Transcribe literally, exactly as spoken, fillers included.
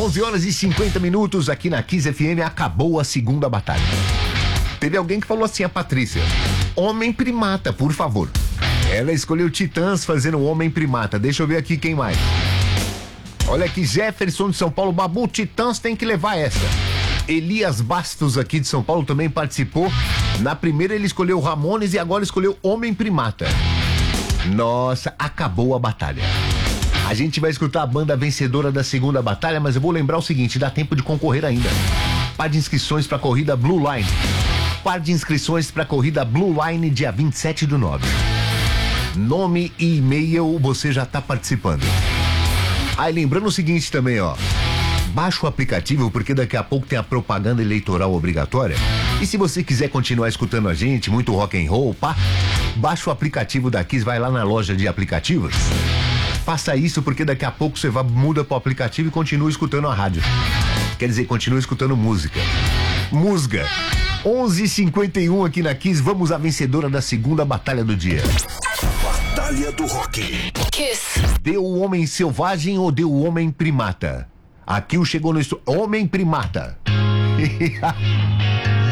onze horas e cinquenta minutos aqui na Kiss F M. Acabou a segunda batalha. Teve alguém que falou assim, a Patrícia: Homem Primata, por favor. Ela escolheu Titãs fazendo Homem Primata. Deixa eu ver aqui quem mais. Olha aqui, Jefferson de São Paulo. Babu, Titãs tem que levar essa. Elias Bastos aqui de São Paulo também participou. Na primeira ele escolheu Ramones e agora escolheu Homem Primata. Nossa, acabou a batalha. A gente vai escutar a banda vencedora da segunda batalha, mas eu vou lembrar o seguinte, dá tempo de concorrer ainda. Par de inscrições para a corrida Blue Line. Par de inscrições para a corrida Blue Line dia vinte e sete do nove. Nome e e-mail, você já tá participando. Aí lembrando o seguinte também, ó. Baixa o aplicativo porque daqui a pouco tem a propaganda eleitoral obrigatória. E se você quiser continuar escutando a gente, muito rock and roll, pá, baixa o aplicativo da Kiss, vai lá na loja de aplicativos. Faça isso porque daqui a pouco você vai, muda pro aplicativo e continua escutando a rádio. Quer dizer, continua escutando música. Musga. onze e cinquenta e um aqui na Kiss, vamos à vencedora da segunda batalha do dia. Batalha do Rock. Kiss. Deu o Homem Selvagem ou deu o Homem Primata? Aqui o chegou no estúdio. Homem Primata.